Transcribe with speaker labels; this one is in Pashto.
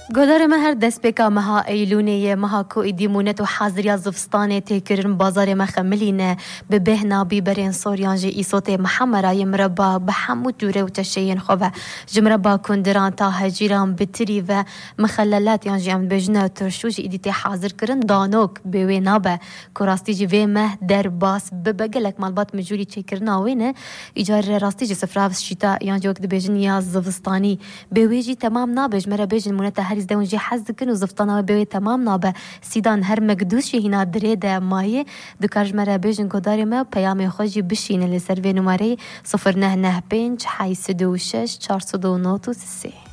Speaker 1: گودار مهر دست بکا مها ایلونه مها کو ایدیمونت و حاضریا زفستانه تکرن بازار مخملینه به بهنا بیبرین سوریان جی ایسوت محمرای مربا به حمود جوره و تشیین خوبه جمربا کندران تا هجیران بتری و مخللات یان جی ام بجنه ترشوش ایدیت حاضر کرن دانوک بوی نابه کراستی جی وی مه در باس ببگلک مالبات مجوری چکرنا وینه ایجار راستی جی سفراف شیتا یان جوک دبیجن یا زفستانی بوی جی تمام نابه جمره بیجن مونت هریز دون جی حز کن و زفتانه بوی تمام نابه سیدان هر مقدوش هینا درده مایه دکارج مره بیجن گوداری ما پیام خوشی بشینه لسر و نماره 0995 826 409 3